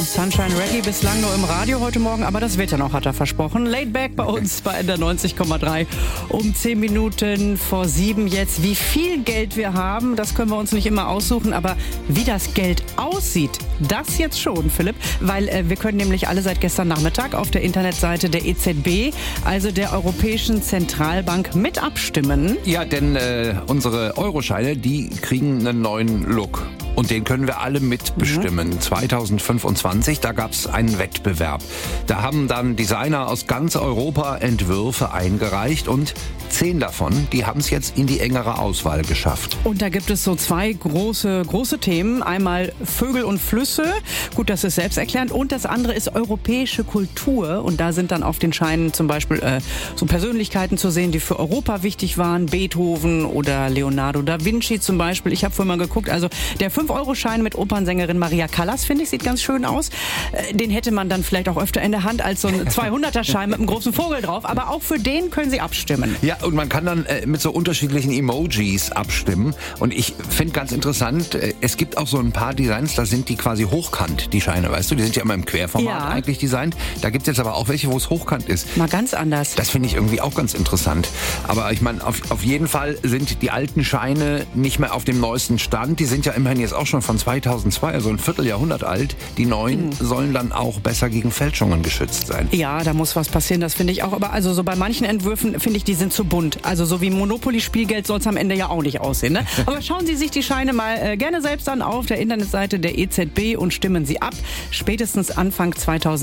Sunshine Reggae bislang nur im Radio heute Morgen, aber das wird ja noch, hat er versprochen. Laid back bei uns bei der 90,3 um 10 Minuten vor 7 jetzt. Wie viel Geld wir haben, das können wir uns nicht immer aussuchen, aber wie das Geld aussieht, das jetzt schon, Philipp, weil wir können nämlich alle seit gestern Nachmittag auf der Internetseite der EZB, also der Europäischen Zentralbank, mit abstimmen. Ja, denn unsere Euroscheine, die kriegen einen neuen Look. Und den können wir alle mitbestimmen. 2025, da gab es einen Wettbewerb. Da haben dann Designer aus ganz Europa Entwürfe eingereicht und 10 davon, die haben es jetzt in die engere Auswahl geschafft. Und da gibt es so 2 große Themen. Einmal Vögel und Flüsse. Gut, das ist selbsterklärend. Und das andere ist europäische Kultur. Und da sind dann auf den Scheinen zum Beispiel so Persönlichkeiten zu sehen, die für Europa wichtig waren. Beethoven oder Leonardo da Vinci zum Beispiel. Ich habe vorhin mal geguckt, also der 5-Euro-Schein mit Opernsängerin Maria Callas, finde ich, sieht ganz schön aus. Den hätte man dann vielleicht auch öfter in der Hand als so ein 200er-Schein mit einem großen Vogel drauf. Aber auch für den können Sie abstimmen. Ja, und man kann dann mit so unterschiedlichen Emojis abstimmen. Und ich finde ganz interessant, es gibt auch so ein paar Designs, da sind die quasi hochkant, die Scheine, weißt du? Die sind ja immer im Querformat eigentlich designt. Da gibt es jetzt aber auch welche, wo es hochkant ist. Mal ganz anders. Das finde ich irgendwie auch ganz interessant. Aber ich meine, auf jeden Fall sind die alten Scheine nicht mehr auf dem neuesten Stand. Die sind ja immerhin jetzt auch schon von 2002, also ein Vierteljahrhundert alt. Die neuen sollen dann auch besser gegen Fälschungen geschützt sein. Ja, da muss was passieren, das finde ich auch. Aber also so bei manchen Entwürfen finde ich, die sind zu bunt. Also so wie Monopoly-Spielgeld soll es am Ende ja auch nicht aussehen. Ne? Aber schauen Sie sich die Scheine mal gerne selbst an auf der Internetseite der EZB und stimmen Sie ab. Spätestens Anfang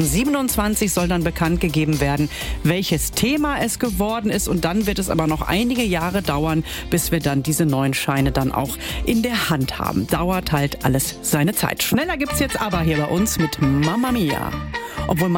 2027 soll dann bekannt gegeben werden, welches Thema es geworden ist. Und dann wird es aber noch einige Jahre dauern, bis wir dann diese neuen Scheine dann auch in der Hand haben. Dauert halt alles seine Zeit. Schneller gibt's jetzt aber hier bei uns mit Mamma Mia. Obwohl